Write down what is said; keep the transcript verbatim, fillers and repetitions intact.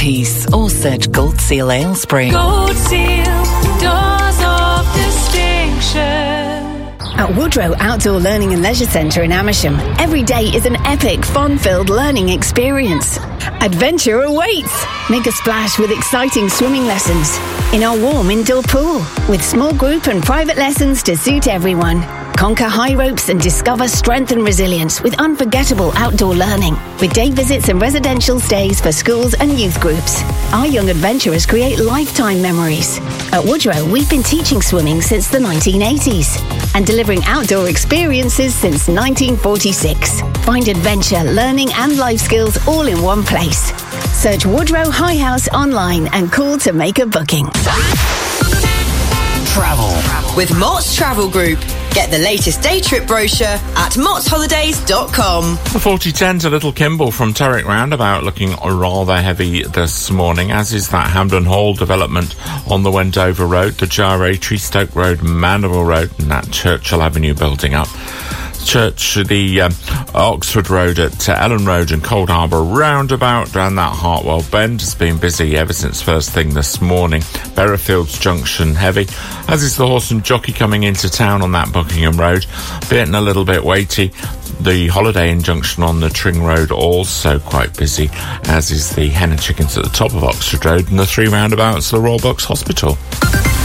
Peace or search Gold Seal Aylesbury. Gold Seal, doors of distinction. At Woodrow Outdoor Learning and Leisure Centre in Amersham, every day is an epic, fun-filled learning experience. Adventure awaits! Make a splash with exciting swimming lessons in our warm indoor pool, with small group and private lessons to suit everyone. Conquer high ropes and discover strength and resilience with unforgettable outdoor learning, with day visits and residential stays for schools and youth groups. Our young adventurers create lifetime memories. At Woodrow, we've been teaching swimming since the nineteen eighties and delivering outdoor experiences since nineteen forty-six. Find adventure, learning and life skills all in one place. Search Woodrow High House online and call to make a booking. Travel with Mott's Travel Group. Get the latest day trip brochure at motts holidays dot com. The forty ten to Little Kimble from Terrick Roundabout looking rather heavy this morning, as is that Hampden Hall development on the Wendover Road, the Jarray, Treestoke Road, Mandeville Road, and that Churchill Avenue building up. Church, the um, Oxford Road at uh, Ellen Road and Cold Harbour Roundabout, and that Hartwell Bend has been busy ever since first thing this morning. Berrowfields Junction heavy, as is the Horse and Jockey coming into town on that Buckingham Road, getting a little bit weighty. The Holiday Inn Junction on the Tring Road also quite busy, as is the Hen and Chickens at the top of Oxford Road and the three roundabouts of the Royal Bucks Hospital.